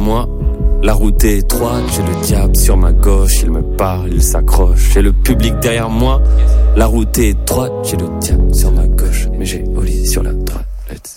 moi. La route est étroite, j'ai le diable sur ma gauche. Il me parle, il s'accroche. J'ai le public derrière moi. La route est étroite, j'ai le diable sur ma gauche. Mais j'ai Oli sur la droite.